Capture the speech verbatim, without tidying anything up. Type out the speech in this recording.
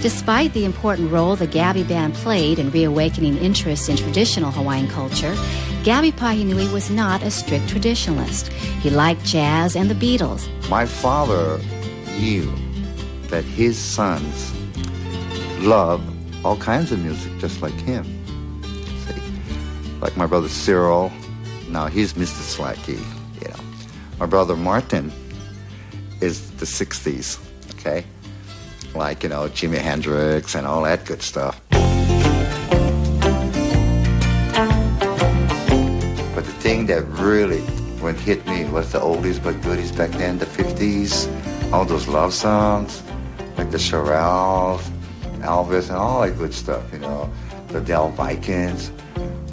Despite the important role the Gabby Band played in reawakening interest in traditional Hawaiian culture, Gabby Pahinui was not a strict traditionalist. He liked jazz and the Beatles. My father knew that his sons loved all kinds of music just like him. See? Like my brother Cyril, now he's Mister Slacky, you know. My brother Martin is the sixties, okay? Like, you know, Jimi Hendrix and all that good stuff. But the thing that really what hit me was the oldies but goodies back then, the fifties, all those love songs, like the Shirelles, Elvis, and all that good stuff, you know, the Del Vikings.